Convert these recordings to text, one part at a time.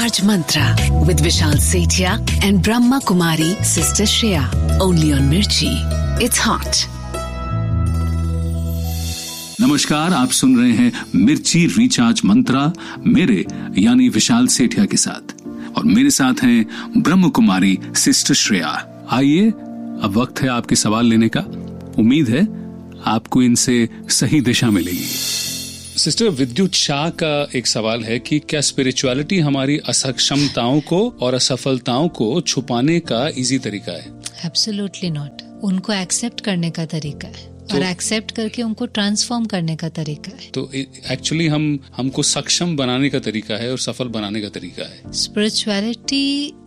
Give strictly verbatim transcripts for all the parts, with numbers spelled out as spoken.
Recharge Mantra with Vishal Sethia and Brahma Kumari Sister Shreya. Only on Mirchi. It's hot. नमस्कार, आप सुन रहे हैं मिर्ची रिचार्ज मंत्रा मेरे यानी विशाल सेठिया के साथ, और मेरे साथ हैं ब्रह्म कुमारी सिस्टर श्रेया। आइए, अब वक्त है आपके सवाल लेने का। उम्मीद है आपको इनसे सही दिशा मिलेगी। सिस्टर, विद्युत शाह का एक सवाल है कि क्या स्पिरिचुअलिटी हमारी असक्षमताओं को और असफलताओं को छुपाने का इजी तरीका है? Absolutely not. उनको एक्सेप्ट करने का तरीका है, तो, और एक्सेप्ट करके उनको ट्रांसफॉर्म करने का तरीका है। तो एक्चुअली हम हमको सक्षम बनाने का तरीका है और सफल बनाने का तरीका है। Spirituality,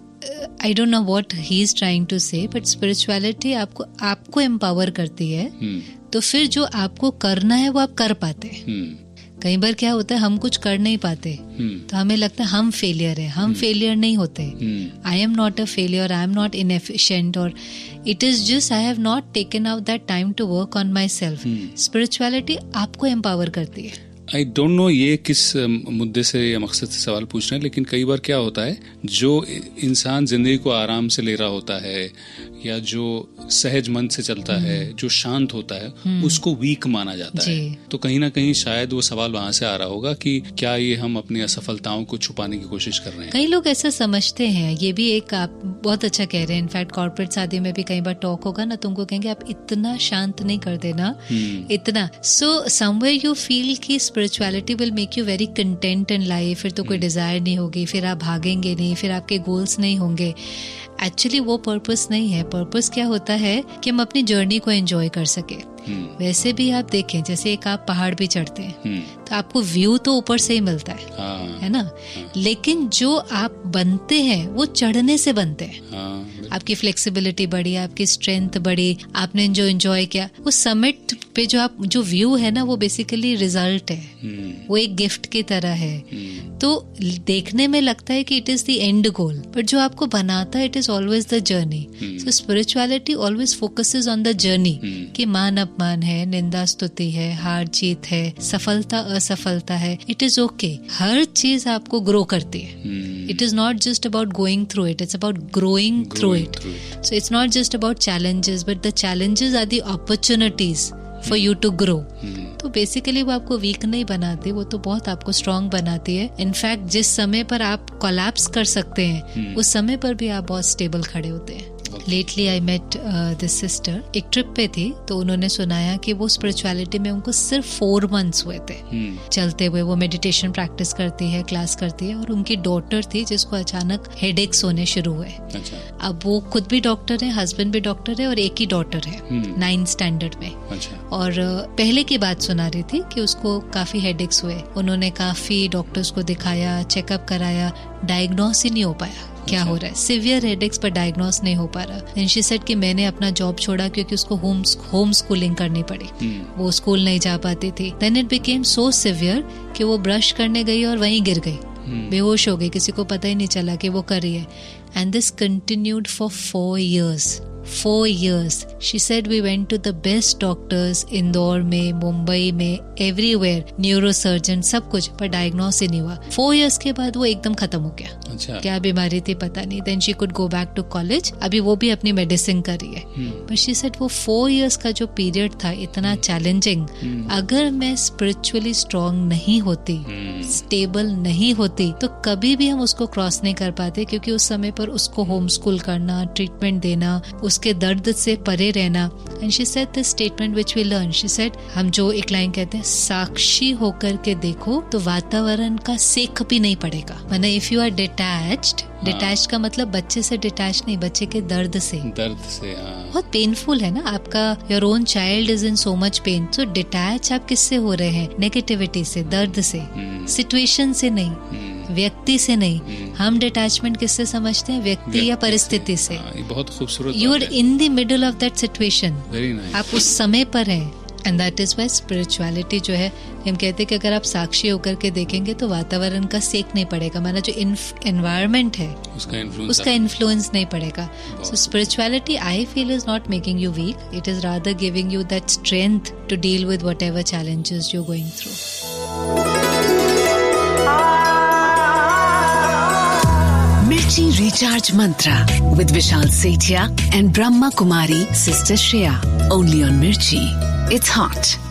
I don't know what he is trying to से, बट स्पिरिचुअलिटी आपको आपको एम्पावर करती है। hmm. तो फिर जो आपको करना है वो आप कर पाते हैं। hmm. कई बार क्या होता है, हम कुछ कर नहीं पाते, hmm. तो हमें लगता है हम फेलियर है। हम फेलियर hmm. नहीं होते। I am not a failure, I am not inefficient, और it is just I have not taken out that time to work on my self. Spirituality आपको एम्पावर करती है। आई डोंट नो ये किस मुद्दे से या मकसद से सवाल पूछ रहे हैं, लेकिन कई बार क्या होता है, जो इंसान जिंदगी को आराम से ले रहा होता है या जो सहज मन से चलता है, जो शांत होता है, उसको वीक माना जाता है। तो कहीं ना कहीं शायद वो सवाल वहां से आ रहा होगा कि क्या ये हम अपनी असफलताओं को छुपाने की कोशिश कर रहे हैं। कई लोग ऐसा समझते हैं। ये भी एक, आप बहुत अच्छा कह रहे हैं। इनफैक्ट कॉर्पोरेट शादी में भी कई बार टॉक होगा ना, तुमको कहेंगे आप इतना शांत नहीं कर देना, इतना। सो समवेयर यू फील कि spirituality will make you very content in life, फिर तो कोई डिजायर नहीं होगी, फिर आप भागेंगे नहीं, फिर आपके गोल्स नहीं होंगे। एक्चुअली वो पर्पस नहीं है। पर्पस क्या होता है कि हम अपनी जर्नी को एंजॉय कर सके। hmm. वैसे भी आप देखें, जैसे एक आप पहाड़ भी चढ़ते हैं, hmm. तो आपको व्यू तो ऊपर से ही मिलता है, ah. है ना? ah. लेकिन जो आप बनते हैं वो चढ़ने से बनते हैं। ah. आपकी फ्लेक्सिबिलिटी बढ़ी, आपकी स्ट्रेंथ बढ़ी, आपने जो एंजॉय किया, वो समिट पे जो आप जो व्यू है ना, वो बेसिकली रिजल्ट है। hmm. वो एक गिफ्ट की तरह है। hmm. तो देखने में लगता है कि it is the end goal, but जो आपको बनाता है it is always the journey. So spirituality always focuses on the journey, कि मान अपमान है, निंदा स्तुति है, हार जीत है, सफलता असफलता है, इट इज ओके। हर चीज आपको ग्रो करती है। It is not just about going through it, it's about growing through it. So it's not just about challenges, but the challenges are the opportunities for you to grow. तो basically वो आपको week नहीं बनाती, वो तो बहुत आपको strong बनाती है। इनफैक्ट जिस समय पर आप कोलैप्स कर सकते हैं, उस समय पर भी आप बहुत स्टेबल खड़े होते हैं। Lately I met this sister, एक ट्रिप पे थी, तो उन्होंने सुनाया कि वो स्पिरिचुअलिटी में उनको सिर्फ फोर मंथ्स हुए थे hmm. चलते हुए। वो मेडिटेशन प्रैक्टिस करती है, क्लास करती है, और उनकी डॉटर थी जिसको अचानक हेडेक्स होने शुरू हुए। अच्छा। अब वो खुद भी डॉक्टर है, हस्बैंड भी डॉक्टर है, और एक ही डॉटर है नाइन्थ स्टैंडर्ड में। अच्छा। और पहले की बात सुना रही थी कि उसको काफी हेडेक्स हुए। उन्होंने काफी डॉक्टर्स को दिखाया, चेकअप कराया, डायग्नोस ही नहीं हो पाया क्या हो रहा है। सिवियर हेडेक्स पर डायग्नोस नहीं हो पा रहा। एंड शी सेड कि मैंने अपना जॉब छोड़ा क्योंकि उसको होम होम स्कूलिंग करनी पड़ी। hmm. वो स्कूल नहीं जा पाती थी। Then it became so severe कि वो ब्रश करने गई और वहीं गिर गई। hmm. बेहोश हो गई, किसी को पता ही नहीं चला कि वो कर रही है। And this continued for four years. Four years. She said we went to the best doctors, Indore में, मुंबई में, everywhere, न्यूरोसर्जन, सब कुछ, पर डायग्नोस ही नहीं हुआ। Four years के बाद वो एकदम खत्म हो गया। अच्छा। क्या बीमारी थी पता नहीं। Then she could go back to college. अभी वो भी अपनी मेडिसिन कर रही है। hmm. But she said वो four years का जो पीरियड था इतना चैलेंजिंग, hmm. अगर मैं स्पिरिचुअली स्ट्रॉन्ग नहीं होती, स्टेबल hmm. नहीं होती, तो कभी भी हम उसको क्रॉस नहीं कर पाते, क्योंकि उस समय पर उसको होम स्कूल करना, ट्रीटमेंट देना, उसके दर्द से परे रहना। And she said this statement which we learn, she said, हम जो एक लाइन कहते हैं, साक्षी होकर के देखो तो वातावरण का सेक भी नहीं पड़ेगा। मतलब if you are detached, detach का मतलब बच्चे से डिटैच नहीं, बच्चे के दर्द से। दर्द से हाँ। बहुत पेनफुल है ना आपका, your own child is in so much pain. So detach आप किससे हो रहे हैं? नेगेटिविटी से, दर्द से, सिचुएशन से नहीं, व्यक्ति से नहीं। हम डिटैचमेंट किससे समझते हैं? व्यक्ति या परिस्थिति से। ये बहुत खूबसूरत। You are in the middle of that situation, आप उस समय पर हैं। And that is why spirituality जो है, हम कहते हैं कि अगर आप साक्षी होकर के देखेंगे तो वातावरण का सेक नहीं पड़ेगा, माना जो एनवायरमेंट है उसका इन्फ्लुएंस उसका इन्फ्लुएंस नहीं पड़ेगा। सो spirituality I feel is not making you week, it is rather giving you that strength to deal with whatever challenges you are going through. Mirchi Recharge Mantra with Vishal Sethia and Brahma Kumari Sister Shreya. Only on Mirchi. It's hot.